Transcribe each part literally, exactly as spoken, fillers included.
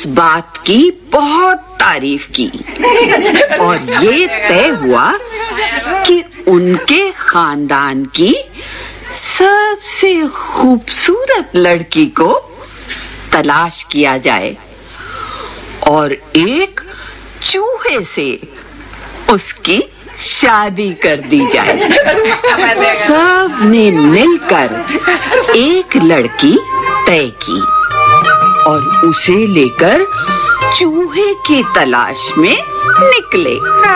इस बात की बहुत तारीफ की और ये तय हुआ कि उनके खानदान की सबसे खूबसूरत लड़की को तलाश किया जाए और एक चूहे से उसकी शादी कर दी जाए। सब ने मिलकर एक लड़की तय की और उसे लेकर चूहे की तलाश में निकले।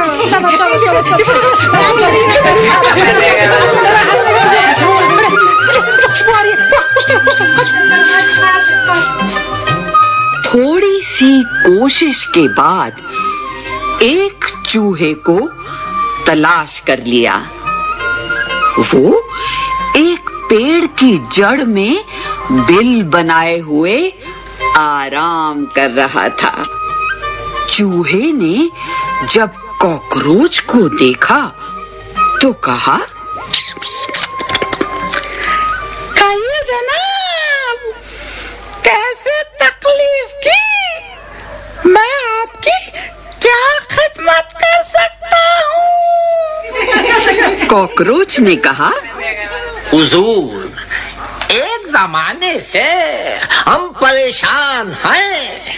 थोड़ी सी कोशिश के बाद एक चूहे को तलाश कर लिया। वो एक पेड़ की जड़ में बिल बनाए हुए आराम कर रहा था। चूहे ने जब कॉकरोच को देखा तो कहा, खाइए जनाब, कैसे तकलीफ की, मैं आपकी क्या खिदमत कर सकता हूँ? कॉकरोच ने कहा, हुजूर, एक जमाने से हम परेशान हैं।